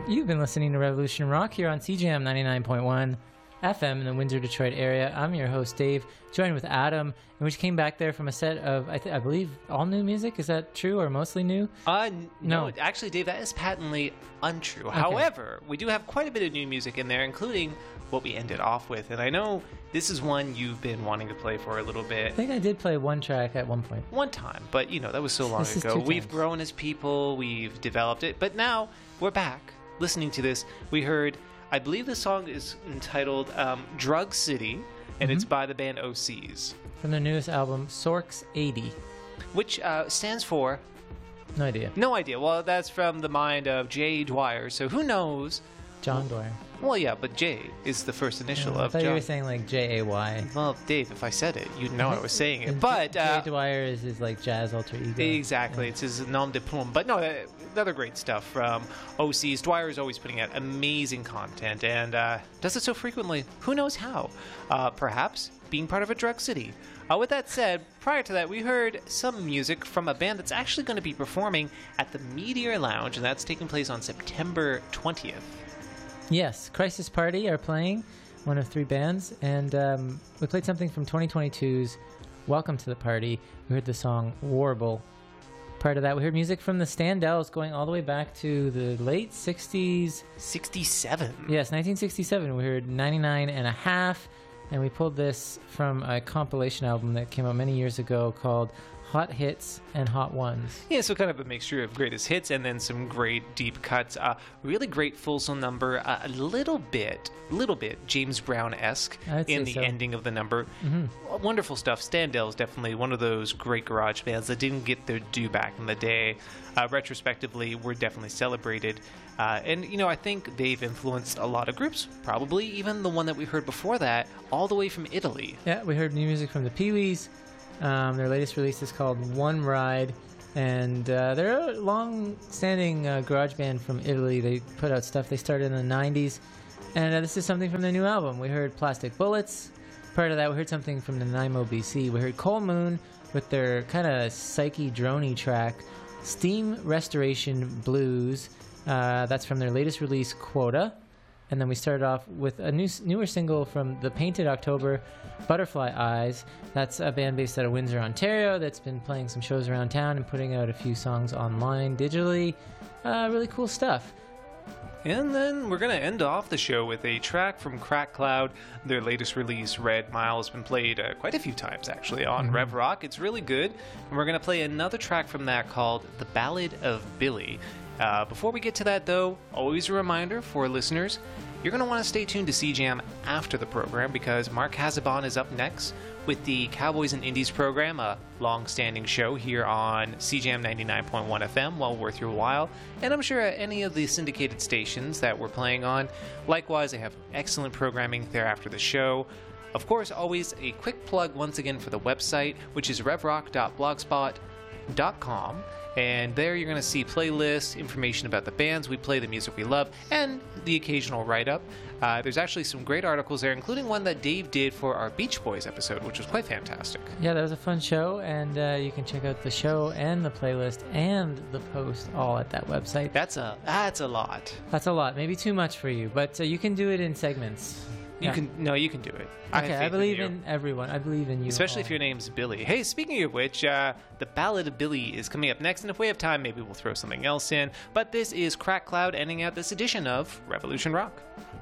You've been listening to Revolution Rock here on CJAM 99.1 FM in the Windsor, Detroit area. I'm your host, Dave, joined with Adam, and we just came back there from a set of, I believe, all new music. Is that true, or mostly new? No, actually, Dave, that is patently untrue. Okay. However, we do have quite a bit of new music in there, including what we ended off with. And I know this is one you've been wanting to play for a little bit. I think I did play one track at one point. One time, but, that was so long ago. We've grown as people, we've developed it, but now we're back listening to this. We heard... I believe the song is entitled Drug City, and it's by the band OCs. From their newest album, Sorks 80. Which stands for... No idea. No idea. Well, that's from the mind of J. Dwyer, so who knows? John Dwyer. Well, yeah, but J is the first initial of John. I thought you were saying like J-A-Y. Well, Dave, if I said it, you'd know I was saying it. But J. Dwyer is his like jazz alter ego. Exactly. Yeah. It's his nom de plume. But no, other great stuff from OCs. Dwyer is always putting out amazing content and does it so frequently. Who knows how? Perhaps being part of a drug city. With that said, prior to that, we heard some music from a band that's actually going to be performing at the Meteor Lounge, and that's taking place on September 20th. Yes, Crisis Party are playing, one of three bands, and we played something from 2022's Welcome to the Party. We heard the song Warble. Part of that, we heard music from the Standells going all the way back to the late 60s. 67. Yes, 1967. We heard 99 and a half, and we pulled this from a compilation album that came out many years ago called Hot Hits and Hot Ones. Yeah, so kind of a mixture of greatest hits and then some great deep cuts. Really great fulsome number. A little bit James Brown-esque in the ending of the number. Mm-hmm. Wonderful stuff. Standell's definitely one of those great garage bands that didn't get their due back in the day. Retrospectively, were definitely celebrated. And, I think they've influenced a lot of groups, probably even the one that we heard before that, all the way from Italy. Yeah, we heard new music from the Pee-wees. Their latest release is called One Ride, and they're a long-standing garage band from Italy. They put out stuff they started in the 90s, and this is something from their new album. We heard Plastic Bullets. Part of that, we heard something from Nanaimo, BC. We heard Coal Moon with their kind of psyche droney track, Steam Restoration Blues. That's from their latest release, Quota. And then we started off with a newer single from The Painted October, Butterfly Eyes. That's a band based out of Windsor, Ontario, that's been playing some shows around town and putting out a few songs online digitally. Really cool stuff. And then we're going to end off the show with a track from Crack Cloud. Their latest release, Red Mile, has been played quite a few times, actually, on Rev Rock. It's really good. And we're going to play another track from that called The Ballad of Billy. Before we get to that, though, always a reminder for listeners, you're going to want to stay tuned to CJAM after the program because Mark Hazabon is up next with the Cowboys and Indies program, a long-standing show here on CJAM 99.1 FM, well worth your while, and I'm sure at any of the syndicated stations that we're playing on. Likewise, they have excellent programming there after the show. Of course, always a quick plug once again for the website, which is revrock.blogspot.com. And there you're going to see playlists, information about the bands we play, the music we love, and the occasional write-up. There's actually some great articles there, including one that Dave did for our Beach Boys episode, which was quite fantastic. Yeah, that was a fun show, and you can check out the show and the playlist and the post all at that website. That's a lot. That's a lot. Maybe too much for you, but you can do it in segments. You can do it. Okay, I believe in everyone. I believe in you. Especially if your name's Billy. Hey, speaking of which, the Ballad of Billy is coming up next, and if we have time, maybe we'll throw something else in. But this is Crack Cloud ending out this edition of Revolution Rock.